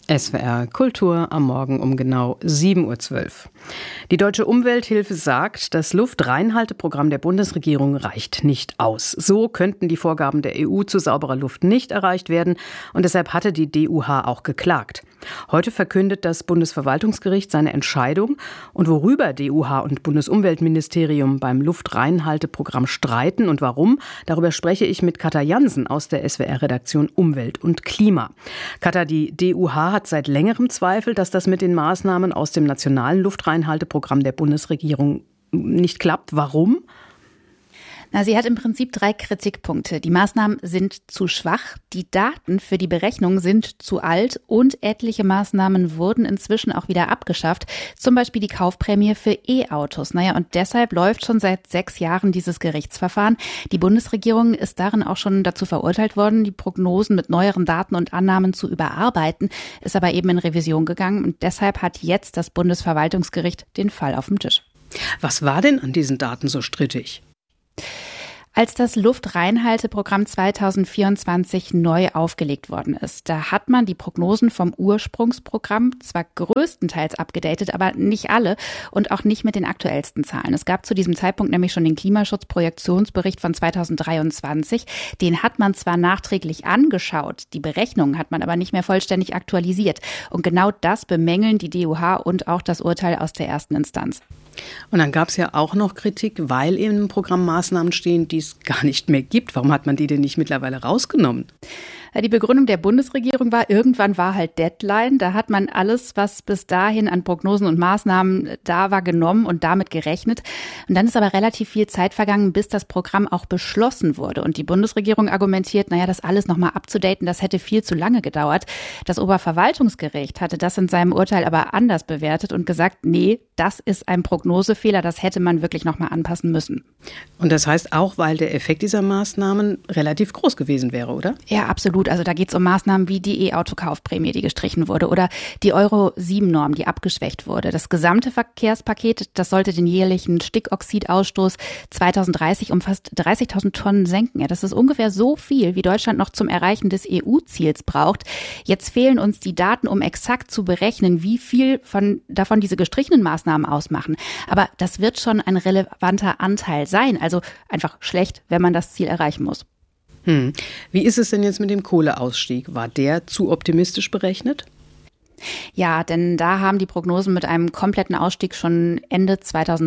SWR Kultur am Morgen um genau 7:12 Uhr. Die Deutsche Umwelthilfe sagt, das Luftreinhalteprogramm der Bundesregierung reicht nicht aus. So könnten die Vorgaben der EU zu sauberer Luft nicht erreicht werden und deshalb hatte die DUH auch geklagt. Heute verkündet das Bundesverwaltungsgericht seine Entscheidung und worüber DUH und Bundesumweltministerium beim Luftreinhalteprogramm streiten und warum, darüber spreche ich mit Katja Jansen aus der SWR-Redaktion Umwelt und Klima. Katja, die DUH hat seit längerem Zweifel, dass das mit den Maßnahmen aus dem nationalen Luftreinhalteprogramm der Bundesregierung nicht klappt. Warum? Sie hat im Prinzip 3 Kritikpunkte. Die Maßnahmen sind zu schwach, die Daten für die Berechnung sind zu alt und etliche Maßnahmen wurden inzwischen auch wieder abgeschafft. Zum Beispiel die Kaufprämie für E-Autos. Und deshalb läuft schon seit 6 Jahren dieses Gerichtsverfahren. Die Bundesregierung ist darin auch schon dazu verurteilt worden, die Prognosen mit neueren Daten und Annahmen zu überarbeiten, ist aber eben in Revision gegangen und deshalb hat jetzt das Bundesverwaltungsgericht den Fall auf dem Tisch. Was war denn an diesen Daten so strittig? Als das Luftreinhalteprogramm 2024 neu aufgelegt worden ist, da hat man die Prognosen vom Ursprungsprogramm zwar größtenteils abgedatet, aber nicht alle und auch nicht mit den aktuellsten Zahlen. Es gab zu diesem Zeitpunkt nämlich schon den Klimaschutzprojektionsbericht von 2023. Den hat man zwar nachträglich angeschaut, die Berechnungen hat man aber nicht mehr vollständig aktualisiert. Und genau das bemängeln die DUH und auch das Urteil aus der ersten Instanz. Und dann gab es ja auch noch Kritik, weil eben im Programm Maßnahmen stehen, die es gar nicht mehr gibt. Warum hat man die denn nicht mittlerweile rausgenommen? Die Begründung der Bundesregierung war, irgendwann war halt Deadline. Da hat man alles, was bis dahin an Prognosen und Maßnahmen da war, genommen und damit gerechnet. Und dann ist aber relativ viel Zeit vergangen, bis das Programm auch beschlossen wurde. Und die Bundesregierung argumentiert, das alles nochmal abzudaten, das hätte viel zu lange gedauert. Das Oberverwaltungsgericht hatte das in seinem Urteil aber anders bewertet und gesagt, nee, das ist ein Prognosefehler, das hätte man wirklich nochmal anpassen müssen. Und das heißt auch, weil der Effekt dieser Maßnahmen relativ groß gewesen wäre, oder? Ja, absolut. Also da geht es um Maßnahmen wie die E-Auto-Kaufprämie, die gestrichen wurde, oder die Euro-7-Norm, die abgeschwächt wurde. Das gesamte Verkehrspaket, das sollte den jährlichen Stickoxidausstoß 2030 um fast 30.000 Tonnen senken. Ja, das ist ungefähr so viel, wie Deutschland noch zum Erreichen des EU-Ziels braucht. Jetzt fehlen uns die Daten, um exakt zu berechnen, wie viel davon diese gestrichenen Maßnahmen ausmachen. Aber das wird schon ein relevanter Anteil sein. Also einfach schlecht, wenn man das Ziel erreichen muss. Wie ist es denn jetzt mit dem Kohleausstieg? War der zu optimistisch berechnet? Ja, denn da haben die Prognosen mit einem kompletten Ausstieg schon Ende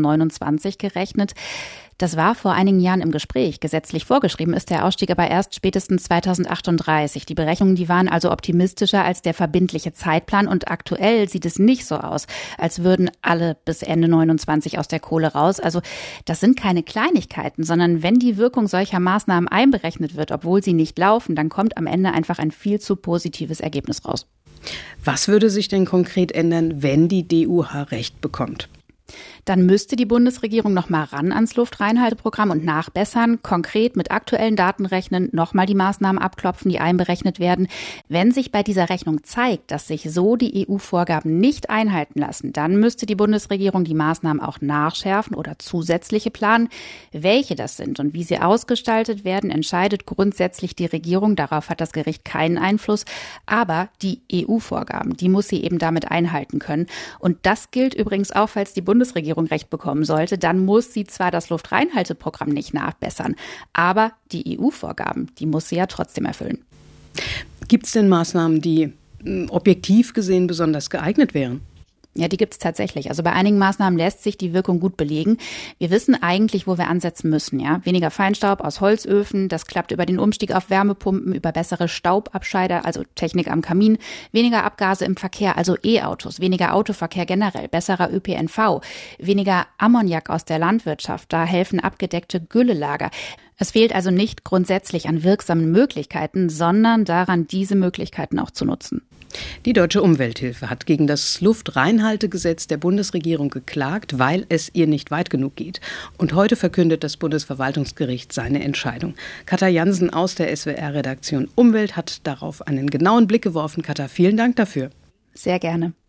2029 gerechnet. Das war vor einigen Jahren im Gespräch. Gesetzlich vorgeschrieben ist der Ausstieg aber erst spätestens 2038. Die Berechnungen, die waren also optimistischer als der verbindliche Zeitplan und aktuell sieht es nicht so aus, als würden alle bis Ende 29 aus der Kohle raus. Also das sind keine Kleinigkeiten, sondern wenn die Wirkung solcher Maßnahmen einberechnet wird, obwohl sie nicht laufen, dann kommt am Ende einfach ein viel zu positives Ergebnis raus. Was würde sich denn konkret ändern, wenn die DUH Recht bekommt? Dann müsste die Bundesregierung noch mal ran ans Luftreinhalteprogramm und nachbessern, konkret mit aktuellen Daten rechnen, noch mal die Maßnahmen abklopfen, die einberechnet werden. Wenn sich bei dieser Rechnung zeigt, dass sich so die EU-Vorgaben nicht einhalten lassen, dann müsste die Bundesregierung die Maßnahmen auch nachschärfen oder zusätzliche planen. Welche das sind und wie sie ausgestaltet werden, entscheidet grundsätzlich die Regierung. Darauf hat das Gericht keinen Einfluss. Aber die EU-Vorgaben, die muss sie eben damit einhalten können. Und das gilt übrigens auch, falls die Bundesregierung Recht bekommen sollte, dann muss sie zwar das Luftreinhalteprogramm nicht nachbessern, aber die EU-Vorgaben, die muss sie ja trotzdem erfüllen. Gibt es denn Maßnahmen, die objektiv gesehen besonders geeignet wären? Ja, die gibt es tatsächlich. Also bei einigen Maßnahmen lässt sich die Wirkung gut belegen. Wir wissen eigentlich, wo wir ansetzen müssen. Ja, weniger Feinstaub aus Holzöfen, das klappt über den Umstieg auf Wärmepumpen, über bessere Staubabscheider, also Technik am Kamin, weniger Abgase im Verkehr, also E-Autos, weniger Autoverkehr generell, besserer ÖPNV, weniger Ammoniak aus der Landwirtschaft, da helfen abgedeckte Güllelager. Es fehlt also nicht grundsätzlich an wirksamen Möglichkeiten, sondern daran, diese Möglichkeiten auch zu nutzen. Die Deutsche Umwelthilfe hat gegen das Luftreinhaltegesetz der Bundesregierung geklagt, weil es ihr nicht weit genug geht. Und heute verkündet das Bundesverwaltungsgericht seine Entscheidung. Katja Jansen aus der SWR-Redaktion Umwelt hat darauf einen genauen Blick geworfen. Katja, vielen Dank dafür. Sehr gerne.